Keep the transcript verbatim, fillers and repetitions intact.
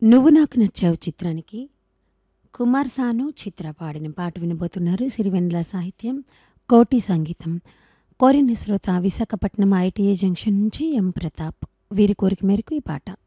నువ్వు నాకు నచ్చావు చిత్రానికి కుమార్ సాను చిత్ర పాడిన పాట వినబోతున్నారు. సిరివెన్నెల సాహిత్యం, కోటి సంగీతం. కోరిన శ్రోత విశాఖపట్నం ఐటీఐ జంక్షన్ నుంచి ఎం ప్రతాప్. వీరి కోరిక మేరకు ఈ పాట.